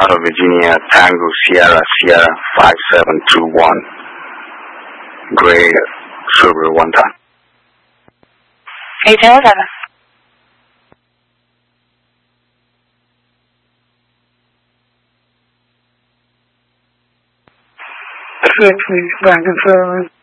out of Virginia, Tango Sierra Sierra 5721. Gray Subaru 1 ton. 807. Six, back and 7.